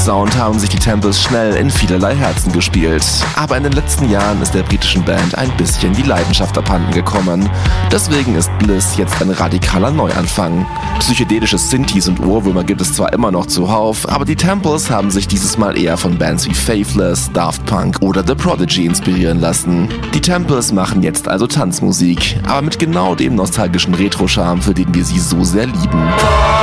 Rocksound haben sich die Temples schnell in vielerlei Herzen gespielt. Aber in den letzten Jahren ist der britischen Band ein bisschen die Leidenschaft abhanden gekommen. Deswegen ist Bliss jetzt ein radikaler Neuanfang. Psychedelische Synthes und Ohrwürmer gibt es zwar immer noch zuhauf, aber die Temples haben sich dieses Mal eher von Bands wie Faithless, Daft Punk oder The Prodigy inspirieren lassen. Die Temples machen jetzt also Tanzmusik, aber mit genau dem nostalgischen Retro-Charme, für den wir sie so sehr lieben.